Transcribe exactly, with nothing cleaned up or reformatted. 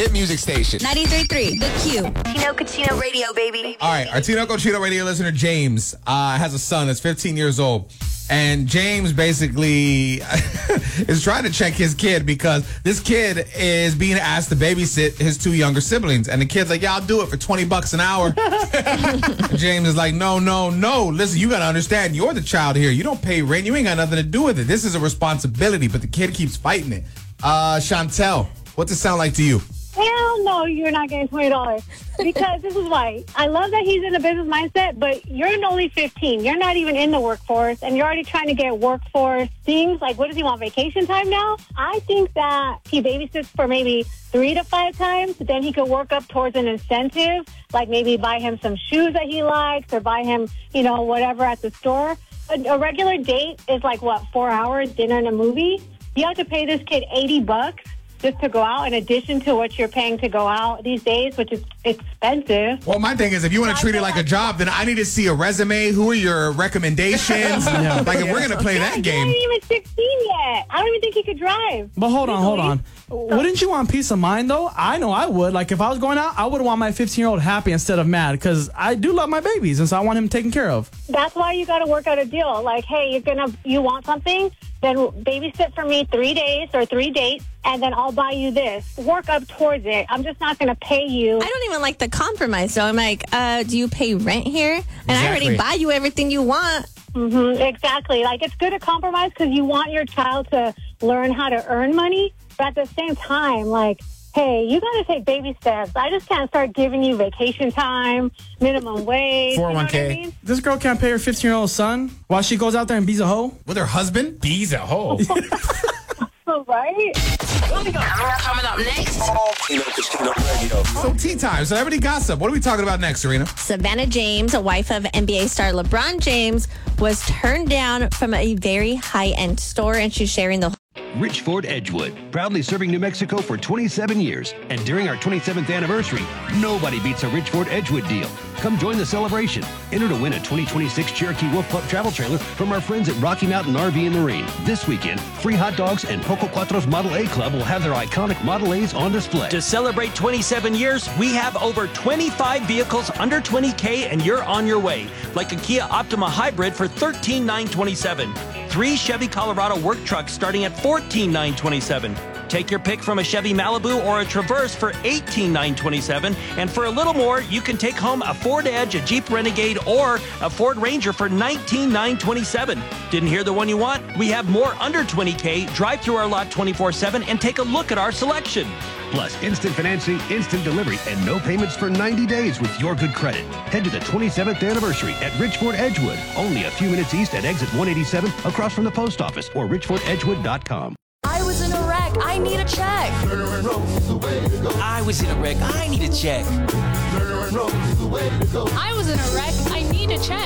hit music station. ninety-three point three, The Q. Tino Cucino Radio, baby. All right, our Tino Cochino radio listener, James, uh, has a son that's fifteen years old. And James basically is trying to check his kid because this kid is being asked to babysit his two younger siblings. And the kid's like, yeah, I'll do it for twenty bucks an hour. James is like, no, no, no. Listen, you got to understand, you're the child here. You don't pay rent. You ain't got nothing to do with it. This is a responsibility. But the kid keeps fighting it. Uh, Chantel, what's it sound like to you? Hell no, you're not getting twenty dollars. Because this is why. I love that he's in a business mindset, but you're only fifteen. You're not even in the workforce, and you're already trying to get workforce things. Like, what does he want, vacation time now? I think that he babysits for maybe three to five times. Then he could work up towards an incentive, like maybe buy him some shoes that he likes or buy him, you know, whatever at the store. A, a regular date is like, what, four hours, dinner and a movie? You have to pay this kid eighty bucks just to go out, in addition to what you're paying to go out these days, which is expensive. Well, my thing is, if you want to treat it like a job, then I need to see a resume. Who are your recommendations? yeah. Like, if we're going to play that game. He's not even sixteen yet. I don't even think he could drive. But hold on, hold on. Wouldn't you want peace of mind, though? I know I would. Like, if I was going out, I would want my fifteen-year-old happy instead of mad, because I do love my babies, and so I want him taken care of. That's why you got to work out a deal. Like, hey, you're gonna, you want something? Then babysit for me three days or three dates, and then I'll buy you this. Work up towards it. I'm just not going to pay you. I don't even like the compromise. So I'm like, uh, do you pay rent here? And exactly. I already buy you everything you want. Mm-hmm, exactly. Like, it's good to compromise because you want your child to learn how to earn money. But at the same time, like, hey, you got to take baby steps. I just can't start giving you vacation time, minimum wage. four oh one k. You know what I mean? This girl can't pay her fifteen-year-old son while she goes out there and bees a hoe? With her husband? Bees a hoe. Right? Coming up, coming up next. Tino Cucino Radio. So, tea time. Celebrity gossip. What are we talking about next, Serena? Savannah James, a wife of N B A star LeBron James, was turned down from a very high-end store, and she's sharing the Richford Edgewood, proudly serving New Mexico for twenty-seven years. And during our twenty-seventh anniversary, nobody beats a Richford Edgewood deal. Come join the celebration. Enter to win a twenty twenty-six Cherokee Wolf Pup travel trailer from our friends at Rocky Mountain R V and Marine. This weekend, free hot dogs and Poco Cuatro's Model A Club will have their iconic Model A's on display. To celebrate twenty-seven years, we have over twenty-five vehicles under twenty K, and you're on your way. Like a Kia Optima Hybrid for thirteen thousand nine hundred twenty-seven dollars. Three Chevy Colorado work trucks starting at fourteen thousand nine hundred twenty-seven dollars. Take your pick from a Chevy Malibu or a Traverse for eighteen thousand nine hundred twenty-seven dollars. And for a little more, you can take home a Ford Edge, a Jeep Renegade, or a Ford Ranger for nineteen thousand nine hundred twenty-seven dollars. Didn't hear the one you want? We have more under twenty K. Drive through our lot twenty-four seven and take a look at our selection. Plus, instant financing, instant delivery, and no payments for ninety days with your good credit. Head to the twenty-seventh anniversary at Richford Edgewood, only a few minutes east at exit one eighty-seven, across from the post office, or richford edgewood dot com. I was in a wreck. I need a check. I was in a wreck. I need a check. I was in a wreck. I need a check.